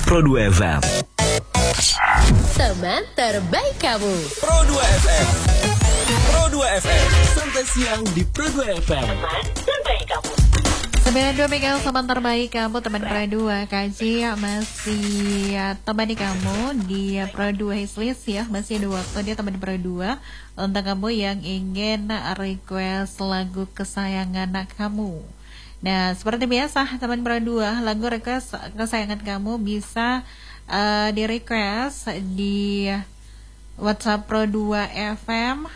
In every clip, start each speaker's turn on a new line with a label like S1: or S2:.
S1: Pro 2 FM.
S2: Teman terbaik kamu.
S1: Pro 2 FM. Pro 2 FM. Sampai siang di Pro 2 FM.
S2: Teman terbaik kamu.
S3: 92 MHz teman terbaik kamu, teman Pro 2. Kaji masih temani kamu di Pro 2 Hislis ya. Masih ada waktu dia teman Pro 2 untuk kamu yang ingin request lagu kesayangan kamu. Nah, seperti biasa teman Pro 2, lagu request kesayangan kamu bisa di request di WhatsApp Pro 2 FM.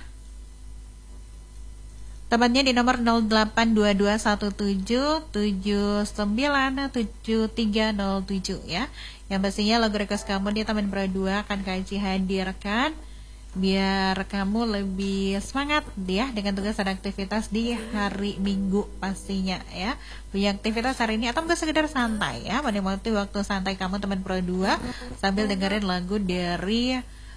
S3: Temannya di nomor 082217797307 ya. Yang pastinya lagu request kamu di teman Pro 2 akan Kaji hadirkan biar kamu lebih semangat ya dengan tugas dan aktivitas di hari Minggu pastinya ya. Punya aktivitas hari ini atau enggak sekedar santai ya, menikmati waktu santai kamu teman Pro 2 sambil dengerin lagu dari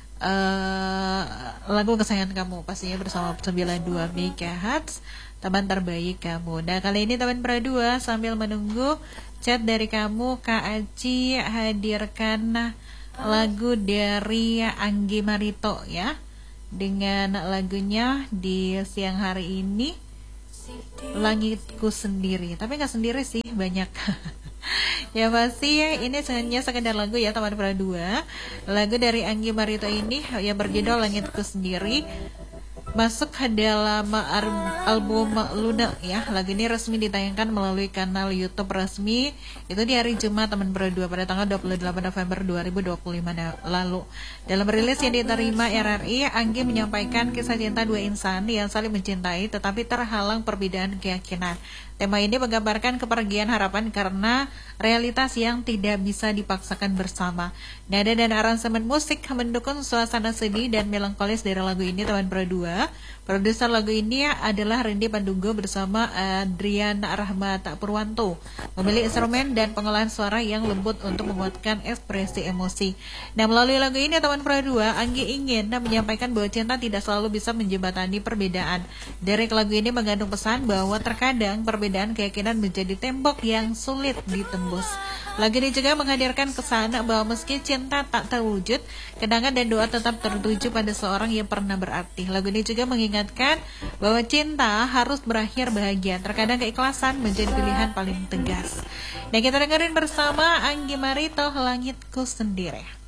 S3: lagu kesayangan kamu pastinya bersama 92 MHz teman terbaik kamu. Nah, kali ini teman Pro 2 sambil menunggu chat dari kamu, Kak Aci hadirkan lagu dari Anggi Marito ya, dengan lagunya di siang hari ini Langitku Sendiri. Tapi gak sendiri sih, banyak ya pasti ini hanya sekedar lagu ya teman Pro 2. Lagu dari Anggi Marito ini yang berjudul Langitku Sendiri masuk ke dalam album Luna ya. Lagu ini resmi ditayangkan melalui kanal YouTube resmi itu di hari Jumat teman Pro 2 pada tanggal 28 November 2025 lalu. Dalam rilis yang diterima RRI, Anggi menyampaikan kisah cinta dua insan yang saling mencintai tetapi terhalang perbedaan keyakinan. Tema ini menggambarkan kepergian harapan karena realitas yang tidak bisa dipaksakan bersama. Nada dan aransemen musik mendukung suasana sedih dan melankolis dari lagu ini teman Pro 2. Produser lagu ini adalah Rendy Pandugo bersama Adrian Rahmat Purwanto. Memilih instrumen dan pengolahan suara yang lembut untuk menguatkan ekspresi emosi. Nah, melalui lagu ini teman Pro 2, Anggi ingin menyampaikan bahwa cinta tidak selalu bisa menjembatani perbedaan. Dari lagu ini mengandung pesan bahwa terkadang perbedaan keyakinan menjadi tembok yang sulit ditembus. Lagu ini juga menghadirkan kesan bahwa meski cinta tak terwujud, kenangan dan doa tetap tertuju pada seorang yang pernah berarti. Lagu ini juga mengingatkan bahwa cinta harus berakhir bahagia. Terkadang keikhlasan menjadi pilihan paling tegas. Nah, kita dengerin bersama Anggi Marito, Langitku Sendiri.